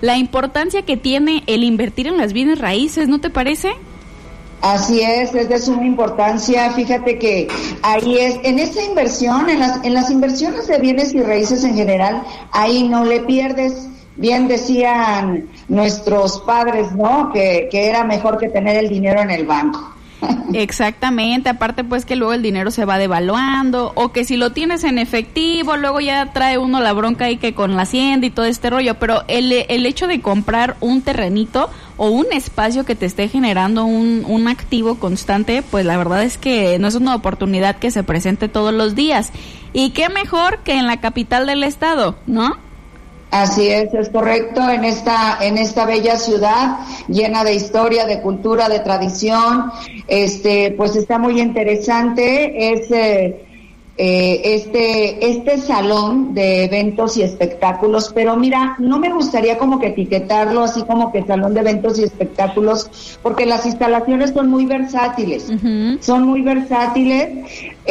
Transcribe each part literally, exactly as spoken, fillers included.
la importancia que tiene el invertir en las bienes raíces, ¿no te parece? Así es, es de suma importancia. Fíjate que ahí es, en esa inversión, en las, en las inversiones de bienes y raíces en general, ahí no le pierdes. Bien decían nuestros padres, ¿no? Que, que era mejor que tener el dinero en el banco. Exactamente, aparte pues que luego el dinero se va devaluando, o que si lo tienes en efectivo, luego ya trae uno la bronca ahí que con la hacienda y todo este rollo, pero el, el hecho de comprar un terrenito o un espacio que te esté generando un, un activo constante, pues la verdad es que no es una oportunidad que se presente todos los días, y qué mejor que en la capital del estado, ¿no? Así es, es correcto, en esta en esta bella ciudad llena de historia, de cultura, de tradición, este pues está muy interesante, es eh, eh, este este salón de eventos y espectáculos, pero mira, no me gustaría como que etiquetarlo así como que salón de eventos y espectáculos, porque las instalaciones son muy versátiles, uh-huh. son muy versátiles.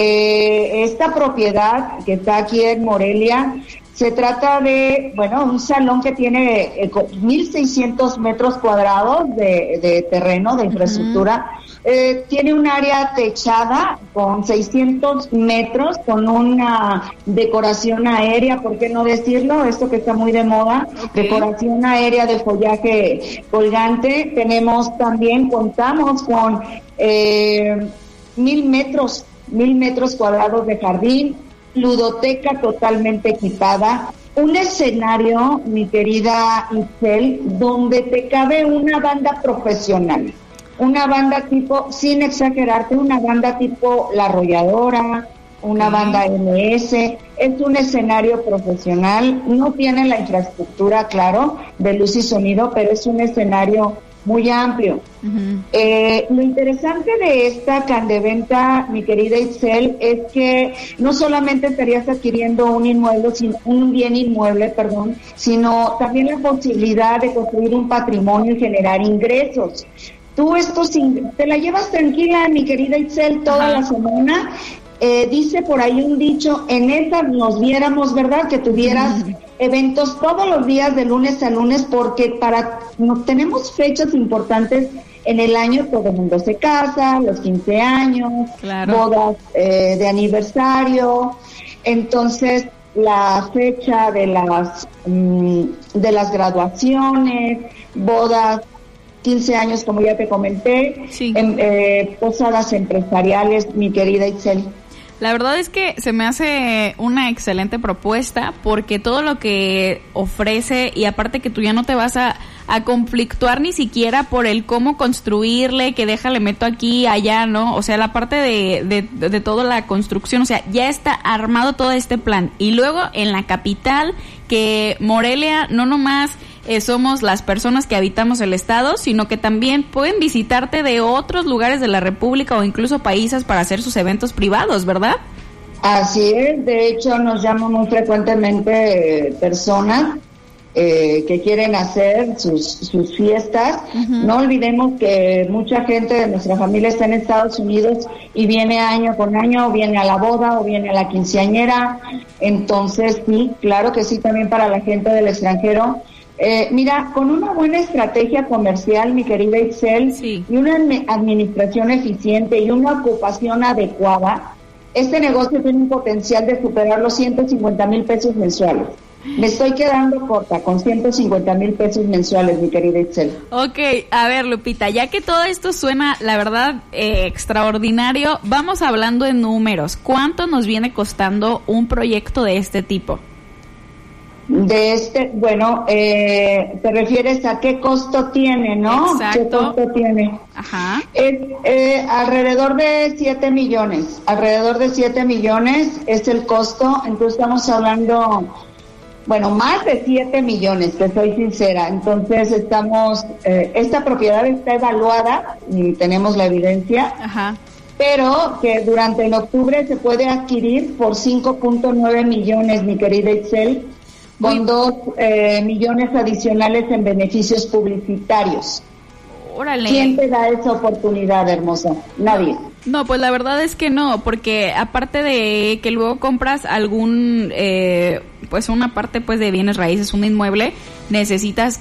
Eh, esta propiedad que está aquí en Morelia, se trata de, bueno, un salón que tiene eh, mil seiscientos metros cuadrados de, de terreno, de infraestructura. Uh-huh. Eh, tiene un área techada con seiscientos metros, con una decoración aérea, ¿por qué no decirlo? Esto que está muy de moda, okay. Decoración aérea de follaje colgante. Tenemos también, contamos con eh, mil metros, mil metros cuadrados de jardín, ludoteca totalmente equipada, un escenario, mi querida Isel, donde te cabe una banda profesional, una banda tipo, sin exagerarte, una banda tipo La Arrolladora, una uh-huh. banda M S, es un escenario profesional, no tiene la infraestructura, claro, de luz y sonido, pero es un escenario muy amplio. Uh-huh. Eh, lo interesante de esta candeventa, mi querida Itzel, es que no solamente estarías adquiriendo un inmueble, sino, un bien inmueble, perdón, sino también la posibilidad de construir un patrimonio y generar ingresos. Tú esto sin, te la llevas tranquila, mi querida Itzel, toda uh-huh. la semana. Eh, dice por ahí un dicho, en esta nos viéramos, ¿verdad? Que tuvieras uh-huh. eventos todos los días de lunes a lunes, porque para no, tenemos fechas importantes en el año, todo el mundo se casa, los quince años, claro. bodas eh, de aniversario, entonces la fecha de las mm, de las graduaciones, bodas, quince años, como ya te comenté, sí. en, eh, posadas empresariales, mi querida Itzel. La verdad es que se me hace una excelente propuesta, porque todo lo que ofrece, y aparte que tú ya no te vas a, a conflictuar ni siquiera por el cómo construirle, que déjale meto aquí, allá, ¿no? O sea, la parte de, de, de toda la construcción, o sea, ya está armado todo este plan. Y luego en la capital, que Morelia no nomás Eh, somos las personas que habitamos el estado, sino que también pueden visitarte de otros lugares de la República o incluso países para hacer sus eventos privados, ¿verdad? Así es, de hecho nos llaman muy frecuentemente eh, personas eh, que quieren hacer sus, sus fiestas. Uh-huh. No olvidemos que mucha gente de nuestra familia está en Estados Unidos y viene año con año, o viene a la boda o viene a la quinceañera, entonces sí, claro que sí, también para la gente del extranjero. Eh, mira, con una buena estrategia comercial, mi querida Itzel, sí. y una administración eficiente y una ocupación adecuada, este negocio tiene un potencial de superar los ciento cincuenta mil pesos mensuales. Me estoy quedando corta con ciento cincuenta mil pesos mensuales, mi querida Itzel. Ok, a ver, Lupita, ya que todo esto suena, la verdad, eh, extraordinario, vamos hablando en números. ¿Cuánto nos viene costando un proyecto de este tipo? De este, bueno, eh, te refieres a qué costo tiene, ¿no? Exacto. ¿Qué costo tiene? Ajá. Es eh, alrededor de siete millones, alrededor de siete millones es el costo, entonces estamos hablando, bueno, más de siete millones, te soy sincera, entonces estamos, eh, esta propiedad está evaluada y tenemos la evidencia. Ajá. Pero que durante el octubre se puede adquirir por cinco punto nueve millones, mi querida Itzel, con dos eh, millones adicionales en beneficios publicitarios. Órale. ¿Quién te da esa oportunidad, hermosa? Nadie. No, pues la verdad es que no, porque aparte de que luego compras algún, eh, pues una parte pues de bienes raíces, un inmueble, necesitas